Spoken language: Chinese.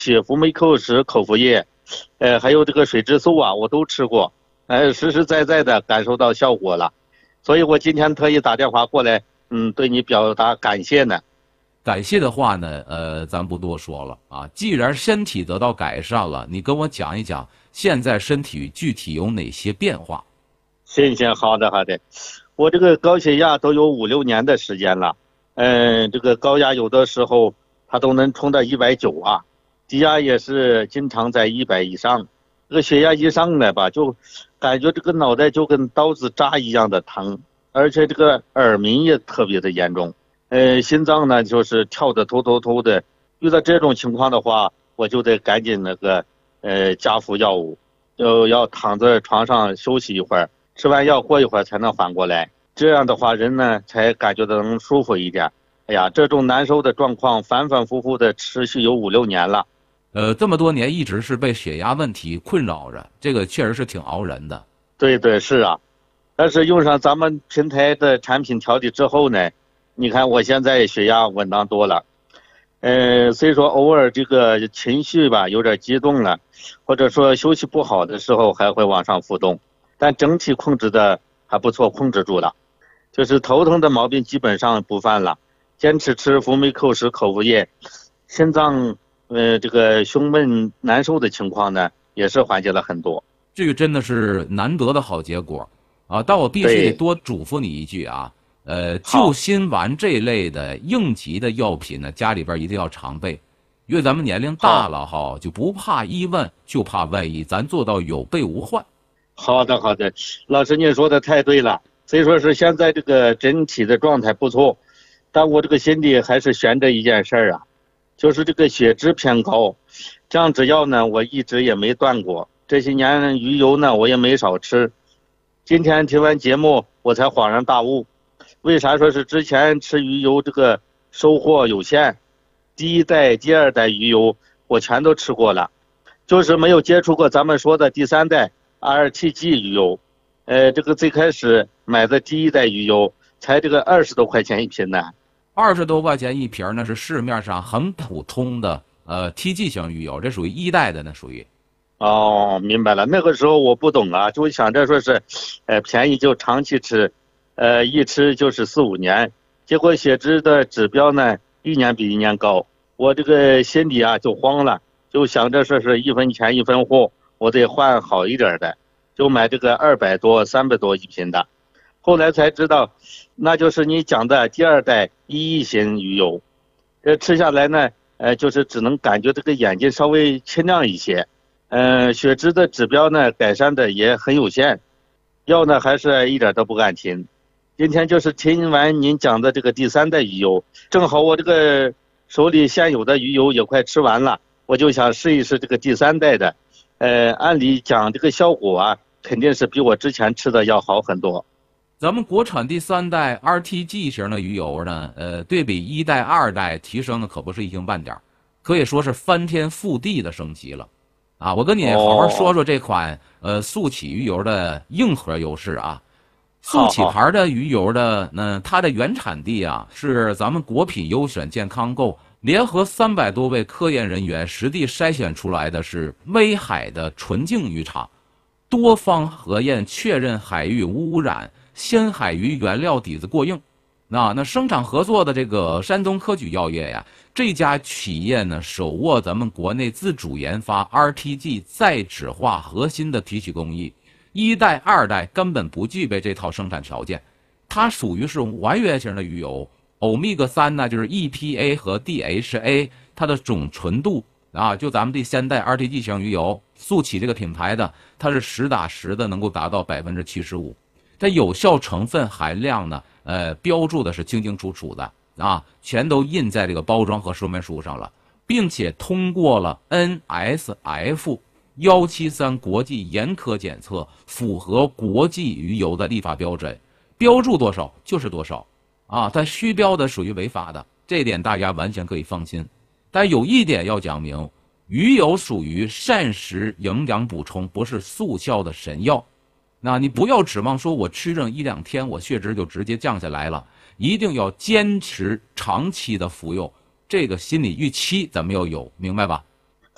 血福美蔻石口服液，还有这个水质素啊，我都吃过，实实在在的感受到效果了，所以我今天特意打电话过来，对你表达感谢呢。 感谢的话呢，咱不多说了啊。既然身体得到改善了，你跟我讲一讲现在身体具体有哪些变化？ 行，好的好的，我这个高血压都有5、6年的时间了，这个高压有的时候它都能冲到190啊，低压也是经常在100以上。这个血压一上来吧，就感觉这个脑袋就跟刀子扎一样的疼，而且这个耳鸣也特别的严重。心脏呢就是跳得突的，遇到这种情况的话，我就得赶紧加服药物，就要躺在床上休息一会儿，吃完药过一会儿才能缓过来，这样的话人呢才感觉到能舒服一点。哎呀，这种难受的状况反反复复的持续有5、6年了。 这么多年一直是被血压问题困扰着，这个确实是挺熬人的。 对，是啊，但是用上咱们平台的产品调理之后呢，你看我现在血压稳当多了。虽说偶尔这个情绪吧有点激动了，或者说休息不好的时候还会往上浮动，但整体控制的还不错，控制住了。就是头疼的毛病基本上不犯了，坚持吃福美蔻石口服液，心脏这个胸闷难受的情况呢也是缓解了很多。 这个真的是难得的好结果啊！但我必须得多嘱咐你一句啊，救心丸这类的应急的药品呢，家里边一定要常备，因为咱们年龄大了哈，就不怕一万，就怕万一，咱做到有备无患。 好的，老师您说的太对了。虽说是现在这个整体的状态不错，但我这个心里还是悬着一件事啊，就是这个血脂偏高，降脂药呢我一直也没断过，这些年鱼油呢我也没少吃。今天听完节目我才恍然大悟，为啥说是之前吃鱼油这个收获有限，第一代第二代鱼油我全都吃过了，就是没有接触过咱们说的第三代 RTG 鱼油。这个最开始买的第一代鱼油才这个20多块钱一瓶呢。 20多块钱一瓶呢，是市面上很普通的TG 型鱼油，这属于一代的呢，属于。 哦，明白了。那个时候我不懂啊，就想着说是，便宜就长期吃，一吃就是4、5年，结果血脂的指标呢，一年比一年高，我这个心里啊就慌了，就想着说是一分钱一分货，我得换好一点的，就买这个200多、300多一瓶的。后来才知道，那就是你讲的第二代1E型鱼油，这吃下来呢，就是只能感觉这个眼睛稍微清亮一些。血脂的指标呢改善的也很有限，药呢还是一点都不敢停。今天就是听完您讲的这个第三代鱼油，正好我这个手里现有的鱼油也快吃完了，我就想试一试这个第三代的。按理讲这个效果啊，肯定是比我之前吃的要好很多。 咱们国产第三代 RTG 型的鱼油呢，对比一代、二代提升的可不是一星半点，可以说是翻天覆地的升级了。啊，我跟你好好说说这款速起鱼油的硬核优势啊。速起牌的鱼油的它的原产地啊是咱们国品优选健康购联合300多位科研人员实地筛选出来的是威海的纯净渔场，多方核验确认海域无污染，鲜海鱼原料底子过硬。那生产合作的这个山东科举药业呀，这家企业呢手握咱们国内自主研发 RTG 再酯化核心的提取工艺，一代、二代根本不具备这套生产条件，它属于是完原型的鱼油。欧米伽3呢就是 EPA 和 DHA， 它的总纯度啊，就咱们第三代 RTG 型鱼油速起这个品牌的，它是实打实的能够达到75%，它有效成分含量呢标注的是清清楚楚的啊，全都印在这个包装和说明书上了，并且通过了 NSF173国际严苛检测，符合国际鱼油的立法标准，标注多少就是多少啊，它虚标的属于违法的，这一点大家完全可以放心。但有一点要讲明，鱼油属于膳食营养补充，不是速效的神药。那你不要指望说我吃上1-2天我血脂就直接降下来了，一定要坚持长期的服用，这个心理预期咱们要有，明白吧？